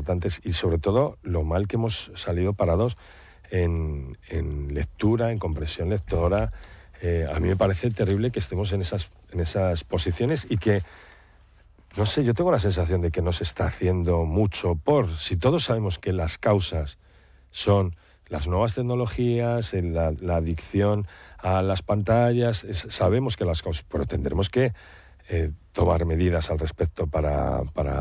importantes y sobre todo lo mal que hemos salido parados en lectura, en comprensión lectora. A mí me parece terrible que estemos en esas posiciones y que, no sé, yo tengo la sensación de que no se está haciendo mucho si todos sabemos que las causas son las nuevas tecnologías, la adicción a las pantallas, sabemos que las causas, pero tendremos que tomar medidas al respecto para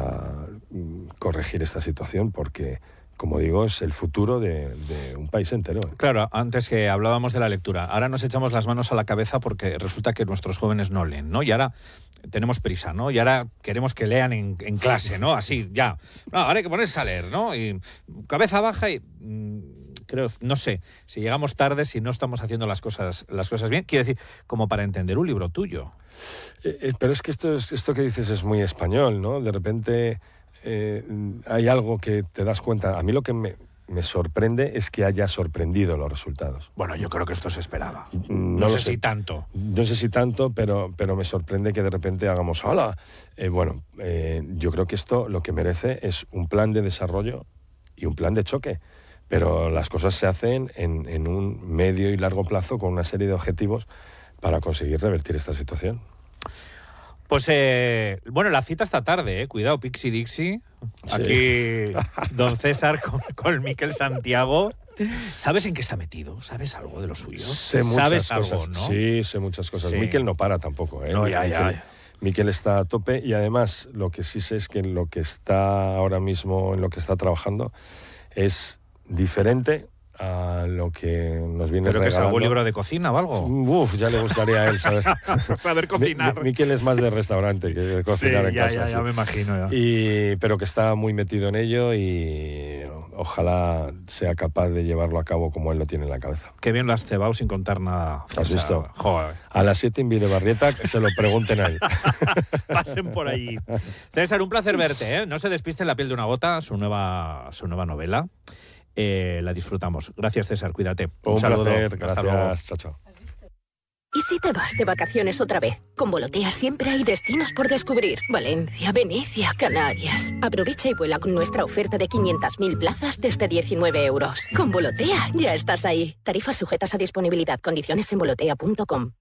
corregir esta situación, porque, como digo, es el futuro de un país entero. Claro, antes que hablábamos de la lectura, ahora nos echamos las manos a la cabeza porque resulta que nuestros jóvenes no leen, ¿no? Y ahora tenemos prisa, ¿no? Y ahora queremos que lean en clase, ¿no? Así, ya. No, ahora hay que ponerse a leer, ¿no? Y cabeza baja y... creo, no sé, si llegamos tarde, si no estamos haciendo las cosas bien, quiero decir, como para entender un libro tuyo. Pero es que esto que dices es muy español, ¿no? De repente hay algo que te das cuenta. A mí lo que me sorprende es que haya sorprendido los resultados. Bueno, yo creo que esto se esperaba. No sé si tanto. No sé si tanto, pero me sorprende que de repente hagamos ¡hola! Yo creo que esto lo que merece es un plan de desarrollo y un plan de choque. Pero las cosas se hacen en un medio y largo plazo con una serie de objetivos para conseguir revertir esta situación. Pues, bueno, la cita esta tarde, Cuidado, Pixie Dixie. Aquí, sí. Don César con Miquel Santiago. ¿Sabes en qué está metido? ¿Sabes algo de lo suyo? Sé muchas cosas, ¿no? Sí, sé muchas cosas. Sí. Miquel no para tampoco, ¿eh? No, ya. Miquel está a tope y además lo que sí sé es que en lo que está ahora mismo, en lo que está trabajando, es diferente a lo que nos viene regalando. ¿Pero que es algún libro de cocina o algo? Uf, ya le gustaría a él saber. Saber cocinar. Miquel es más de restaurante que de cocinar en casa. Ya me imagino. Pero que está muy metido en ello y ojalá sea capaz de llevarlo a cabo como él lo tiene en la cabeza. Qué bien lo has cebado sin contar nada. ¿Has visto? Joder. A las 7 en Videobarrieta, que se lo pregunten ahí. Pasen por allí. César, un placer verte, ¿eh? No se despiste en La piel de una gota, su nueva novela. La disfrutamos. Gracias, César, cuídate. Un saludo. Placer, gracias. Chao. ¿Y si te vas de vacaciones otra vez? Con Volotea siempre hay destinos por descubrir. Valencia, Venecia, Canarias. Aprovecha y vuela con nuestra oferta de 500.000 plazas desde 19 euros. Con Volotea ya estás ahí. Tarifas sujetas a disponibilidad. Condiciones en volotea.com.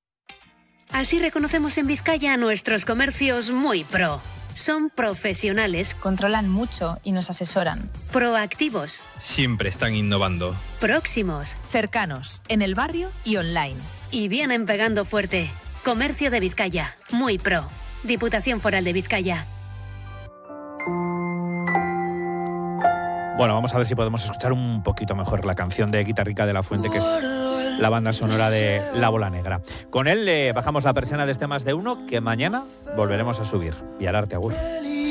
Así reconocemos en Vizcaya a nuestros comercios muy pro. Son profesionales, controlan mucho y nos asesoran. Proactivos, siempre están innovando. Próximos, cercanos, en el barrio y online. Y vienen pegando fuerte. Comercio de Vizcaya, muy pro. Diputación Foral de Vizcaya. Bueno, vamos a ver si podemos escuchar un poquito mejor la canción de Guitarrica de la Fuente, que es la banda sonora de La Bola Negra. Con él bajamos la persiana de este Más de Uno, que mañana volveremos a subir. Y al arte, agur.